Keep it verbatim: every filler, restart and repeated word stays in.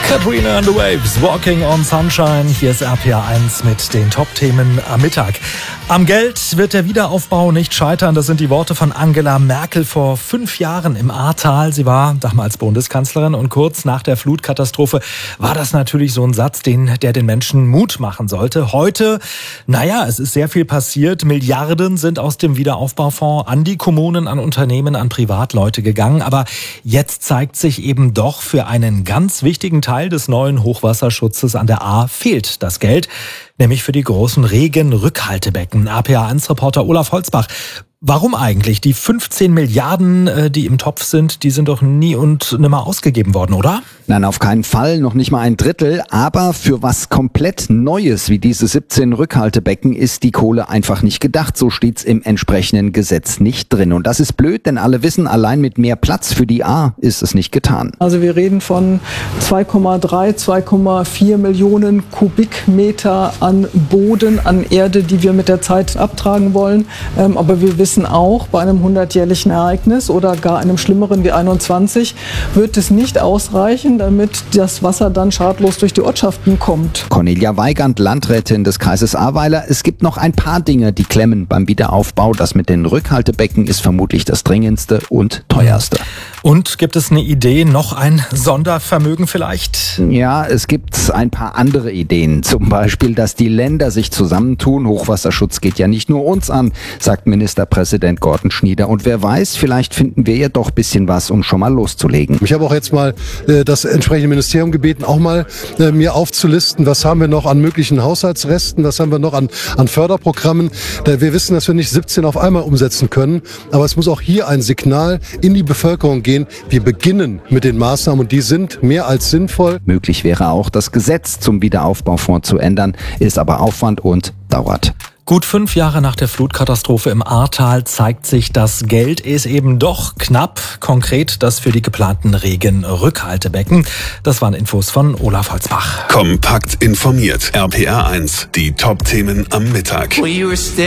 Katrina and the Waves, Walking on Sunshine. Hier ist R P R eins mit den Top-Themen am Mittag. Am Geld wird der Wiederaufbau nicht scheitern. Das sind die Worte von Angela Merkel vor fünf Jahren im Ahrtal. Sie war damals Bundeskanzlerin und kurz nach der Flutkatastrophe war das natürlich so ein Satz, den, der den Menschen Mut machen sollte. Heute, naja, es ist sehr viel passiert. Milliarden sind aus dem Wiederaufbaufonds an die Kommunen, an Unternehmen, an Privatleute gegangen. Aber jetzt zeigt sich eben doch, für einen ganz wichtigen Teil des neuen Hochwasserschutzes an der Ahr fehlt das Geld, nämlich für die großen Regenrückhaltebecken. R P R eins Reporter Olaf Holzbach. Warum eigentlich? Die fünfzehn Milliarden, die im Topf sind, die sind doch nie und nimmer ausgegeben worden, oder? Nein, auf keinen Fall, noch nicht mal ein Drittel. Aber für was komplett Neues wie diese siebzehn Rückhaltebecken ist die Kohle einfach nicht gedacht. So steht's im entsprechenden Gesetz nicht drin. Und das ist blöd, denn alle wissen, allein mit mehr Platz für die Ahr ist es nicht getan. Also wir reden von zwei Komma drei, zwei Komma vier Millionen Kubikmeter an Boden, an Erde, die wir mit der Zeit abtragen wollen. Ähm, aber wir wissen auch, bei einem hundertjährlichen Ereignis oder gar einem schlimmeren wie einundzwanzig wird es nicht ausreichen, damit das Wasser dann schadlos durch die Ortschaften kommt. Cornelia Weigand, Landrätin des Kreises Ahrweiler. Es gibt noch ein paar Dinge, die klemmen beim Wiederaufbau. Das mit den Rückhaltebecken ist vermutlich das dringendste und teuerste. Und gibt es eine Idee, noch ein Sondervermögen vielleicht? Ja, es gibt ein paar andere Ideen. Zum Beispiel, dass die Länder sich zusammentun. Hochwasserschutz geht ja nicht nur uns an, sagt Ministerpräsident Gordon Schnieder. Und wer weiß, vielleicht finden wir ja doch ein bisschen was, um schon mal loszulegen. Ich habe auch jetzt mal äh, das entsprechende Ministerium gebeten, auch mal äh, mir aufzulisten, was haben wir noch an möglichen Haushaltsresten, was haben wir noch an, an Förderprogrammen. Da wir wissen, dass wir nicht siebzehn auf einmal umsetzen können, aber es muss auch hier ein Signal in die Bevölkerung gehen. Wir beginnen mit den Maßnahmen und die sind mehr als sinnvoll. Möglich wäre auch, das Gesetz zum Wiederaufbaufonds zu ändern, ist aber Aufwand und dauert. Gut fünf Jahre nach der Flutkatastrophe im Ahrtal zeigt sich, das Geld ist eben doch knapp. Konkret das für die geplanten Regenrückhaltebecken. Das waren Infos von Olaf Holzbach. Kompakt informiert. R P R eins. Die Top-Themen am Mittag.